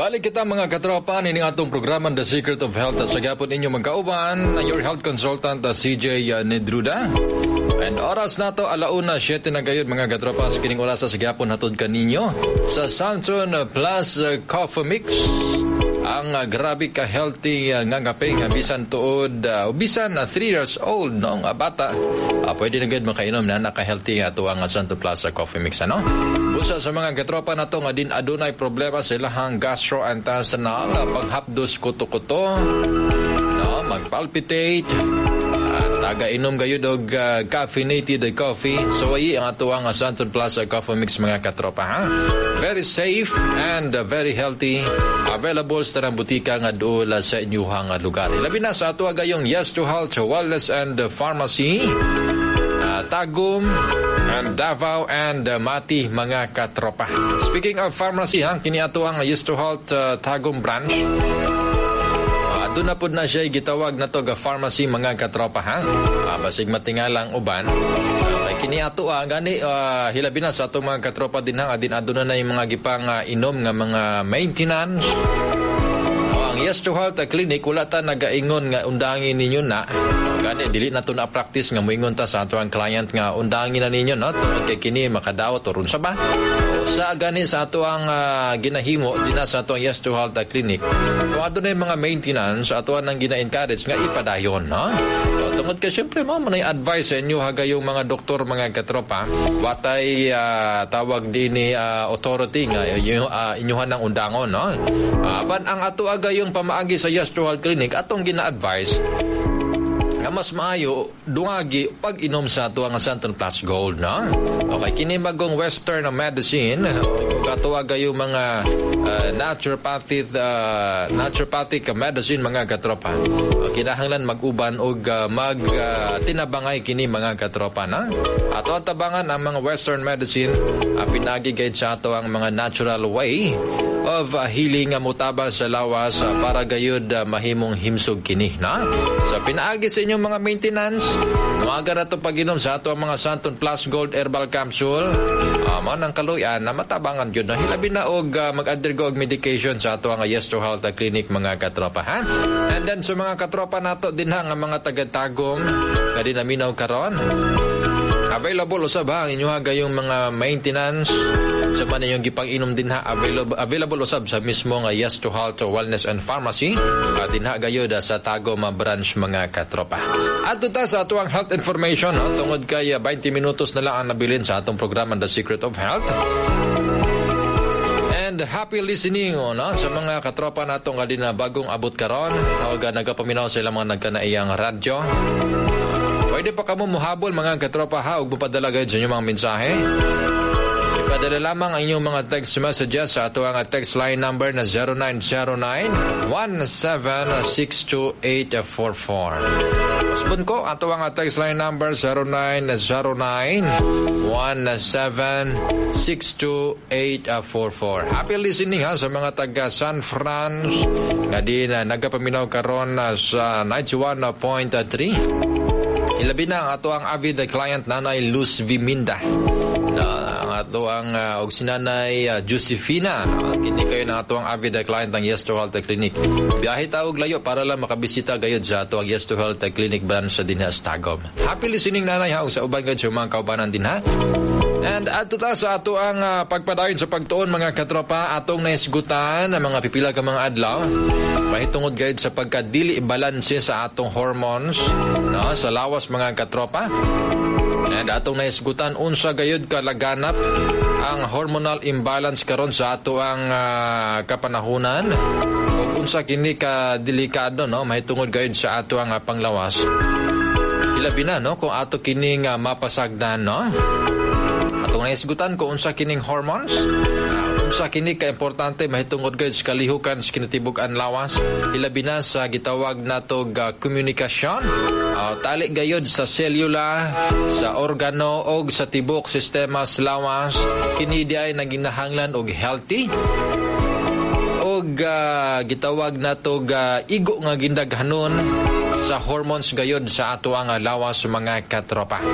Balik kita mga katropa, nining atong programa The Secret of Health sa gapon inyo magkauban, your health consultant CJ Nedruda. And oras na to, 1:07 na gayud mga katropa, sa kining oras sa gapon hatod kaninyo sa Sanson Plus Coffee Mix. Ang grabe ka healthy nga kape nga bisan tuod bisan 3 years old no nga bata pwede na gid makainom na naka-healthy nga tuwa nga Santo Plus Coffee Mix ano. Busa sa mga katropa nato nga din adunay problema sa ilahang gastrointestinal, panghapdos kuto-kuto no, magpalpitate taga-inom gayud og caffeinated coffee. So ay ang atuwa nga Santon Plus Coffee Mix mga katropa ha. Very safe and very healthy. Available sa tanang butika nga dool sa inyuhang lugar. Labi na sa atuwa gayong Yes to Health Wellness and Pharmacy. Tagum and Davao and Mati mga katropa. Speaking of pharmacy ha, kini atuwa nga Yes to Health Tagum branch. Doon na po na siya gitawag na to ga pharmacy mga katropa ha. Basig matingalang uban. Kay kini ato gani hilabi na sa ato mga katropa din ha. Adin aduna na yung mga gipang inom nga mga maintenance. Ang Yes to Health Clinic wala ta nagaingon nga undangin ninyo na. Gani dili na to na practice nga moingon ta sa ato ang client nga undangin na ninyo no tungod kay kini makadaot oron sa ba. Sa gani sa ato ang ginahimo din sa ato ang Yes to Health Clinic. Kung ato na yung mga maintenance ato ang gina-encourage nga ipadayon no. So, tungod kay syempre mo man advice sa inyo hagayong mga doktor mga katropa watay tawag din ni authority nga inyuhan ng undangon no. Ban ang ato agayong pamaagi sa Yes to Health Clinic atong gina-advise nga mas maayo dungagi pag inom sa ato ang Santon Plus Gold no. Okay kini magong western medicine ug ato agayong mga naturopathic medicine mga katropa. Kinahanglan mag-uban og tinabangay kini mga katropa na. Ato tabangan ang mga western medicine pinagi gayud sa ato ang mga natural way of healing nga mutabang sa lawas para gayud mahimong himsog kini na. So pinaagi sa inyong mga maintenance mga na to pag-inom sa ato ang mga Santon Plus Gold Herbal Capsule man ang kaluyan na matabangan yun na hilabi na og mag-undergo og medication sa ato ang Yes to Health Clinic mga katropa ha. And then sa mga katropa nato din ha nga mga taga-tagom nga dinaminaw karon available usab ha ang inyong gayong mga maintenance sa man inyong gipang-inom din ha available usab sa mismo nga Yes to Health Wellness and Pharmacy din ha gayud sa Tagum branch mga katropa. Adto ta sa ato ang health information no? Tungod kay 20 minutos na lang ang nabilin sa atong programa The Secret of Health. And happy listening no? Sa mga katropa nato nga din na bagong abot karon o nagapaminaw sa ilang mga nagkanaiyang radyo. Pwede pa kamo muhabol mga katropa ha ug mupadala gayud sa inyong mga mensahe. Ipadala lamang ang inyong mga text messages sa ato ang text line number na 0909-1762844. Spun ko ato ang text line number 0909-1762844. Happy listening ha sa mga taga San Franz nga din nagapaminaw karon sa 91.3. Ilabi na ang ato ang avid client nanay Luz Viminda. Ang ato ang og sinanay Josefina. Kini kayo ng ato ang avid client ng Yes to Health Clinic. Biyahe taog layo para lang makabisita gayud sa ato ang Yes to Health Clinic branch sa Dinhas Tagum. Happy listening nanay ha sa uban gayud sa mga kaubanan din ha. And ato ta sa ato ang pagpadayon sa pagtuon mga katropa atong naisgutan ang mga pipila ka mga adlaw. Mahitungod gayud sa pagkadili balanse sa atong hormones no sa lawas mga katropa. And atong naisgutan unsa gayud kalaganap ang hormonal imbalance karon sa ato ang kapanahunan ug unsa kini ka delikado no mahitungod gayud sa ato ang panglawas. Ilabi na no kung ato kining mapasagdan no. Atong naisgutan kung unsa kining hormones. Unsa kini ka importante mahitungod gayud sa kalihukan sa kinatibuk-an lawas. Ilabi na sa gitawag nato komunikasyon. Tali gayud sa selula, sa organo og sa tibok sistema sa lawas. Kini di ay naginahanglan og healthy. Og gitawag nato igo nga gindaghanon sa hormones gayud sa ato ang lawas mga katropa.